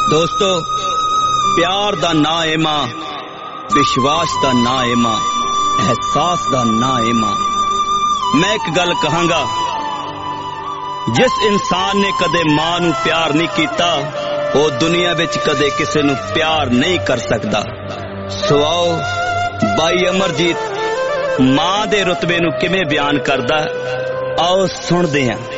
दोस्तों, प्यार दा ना है मां, विश्वास दा ना है मां, एहसास दा ना है मां। मैं एक गल कहांगा, जिस इंसान ने कदे मां नू प्यार नहीं कीता, वो दुनिया विच कदे किसे नू प्यार नहीं कर सकदा। सो आओ भाई अमरजीत मां दे रुतबे नू किवें बयान करदा, आओ सुनदे हां।